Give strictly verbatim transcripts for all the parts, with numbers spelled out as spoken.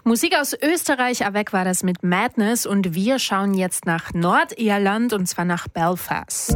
Musik aus Österreich, Avec war das mit Madness und wir schauen jetzt nach Nordirland und zwar nach Belfast.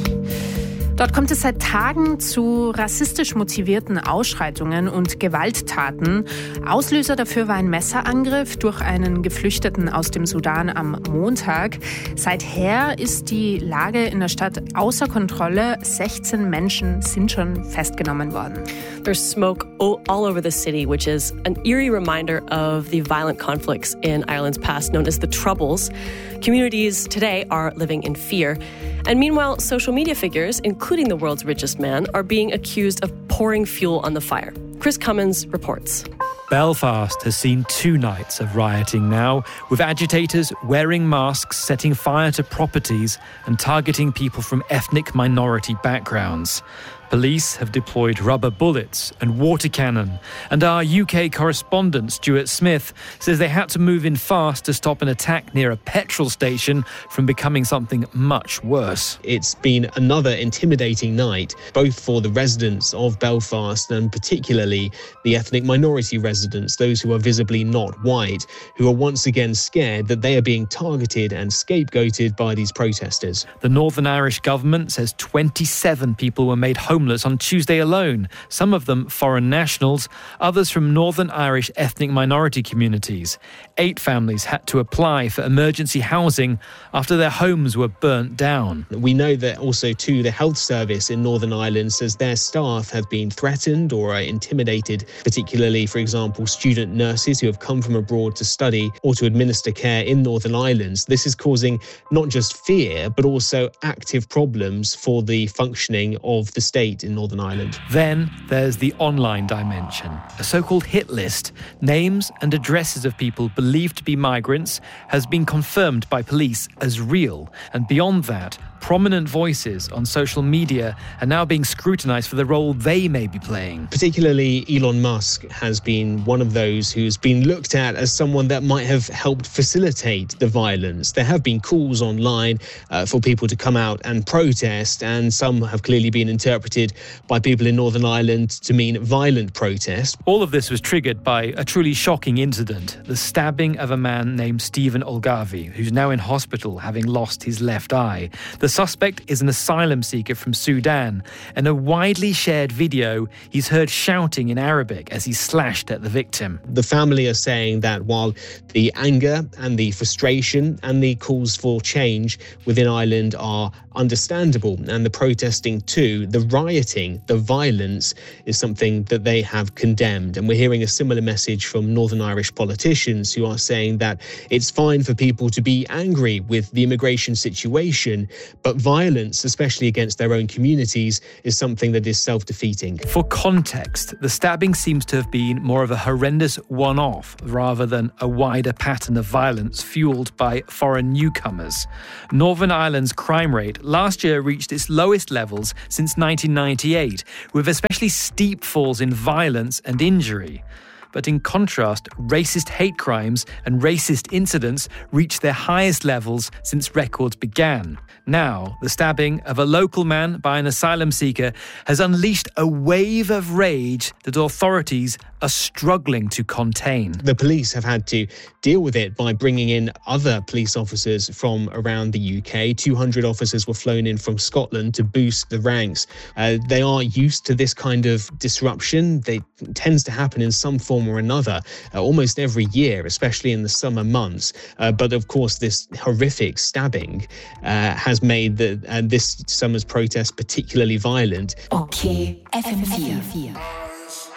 Dort kommt es seit Tagen zu rassistisch motivierten Ausschreitungen und Gewalttaten. Auslöser dafür war ein Messerangriff durch einen Geflüchteten aus dem Sudan am Montag. Seither ist die Lage in der Stadt außer Kontrolle. sechzehn Menschen sind schon festgenommen worden. There's smoke all over the city, which is an eerie reminder of the violent conflicts in Ireland's past, known as the Troubles. Communities today are living in fear. And meanwhile, social media figures, including the world's richest man, are being accused of pouring fuel on the fire. Chris Cummins reports. Belfast has seen two nights of rioting now, with agitators wearing masks, setting fire to properties and targeting people from ethnic minority backgrounds. Police have deployed rubber bullets and water cannon, and our U K correspondent Stuart Smith says they had to move in fast to stop an attack near a petrol station from becoming something much worse. It's been another intimidating night, both for the residents of Belfast and particularly the ethnic minority residents, those who are visibly not white, who are once again scared that they are being targeted and scapegoated by these protesters. The Northern Irish government says twenty-seven people were made homeless on Tuesday alone, some of them foreign nationals, others from Northern Irish ethnic minority communities. Eight families had to apply for emergency housing after their homes were burnt down. We know that also too the health service in Northern Ireland says their staff have been threatened or are intimidated, particularly, for example, student nurses who have come from abroad to study or to administer care in Northern Ireland. This is causing not just fear, but also active problems for the functioning of the state in Northern Ireland. Then there's the online dimension, a so-called hit list. Names and addresses of people believed to be migrants has been confirmed by police as real. And beyond that, prominent voices on social media are now being scrutinised for the role they may be playing. Particularly Elon Musk has been one of those who's been looked at as someone that might have helped facilitate the violence. There have been calls online uh, for people to come out and protest, and some have clearly been interpreted by people in Northern Ireland to mean violent protest. All of this was triggered by a truly shocking incident, the stabbing of a man named Stephen Olgavi, who's now in hospital having lost his left eye. The suspect is an asylum seeker from Sudan. In a widely shared video, he's heard shouting in Arabic as he slashed at the victim. The family are saying that while the anger and the frustration and the calls for change within Ireland are understandable, and the protesting too, the rioting, the violence is something that they have condemned. And we're hearing a similar message from Northern Irish politicians who are saying that it's fine for people to be angry with the immigration situation, but violence, especially against their own communities, is something that is self-defeating. For context, the stabbing seems to have been more of a horrendous one-off rather than a wider pattern of violence fueled by foreign newcomers. Northern Ireland's crime rate last year reached its lowest levels since nineteen ninety-eight, with especially steep falls in violence and injury. But in contrast, racist hate crimes and racist incidents reached their highest levels since records began. Now, the stabbing of a local man by an asylum seeker has unleashed a wave of rage that authorities are struggling to contain. The police have had to deal with it by bringing in other police officers from around the U K. two hundred officers were flown in from Scotland to boost the ranks. Uh, they are used to this kind of disruption. They, it tends to happen in some form or another uh, almost every year, especially in the summer months. Uh, but of course, this horrific stabbing uh, has made the, uh, this summer's protest particularly violent. Okay, F M vier.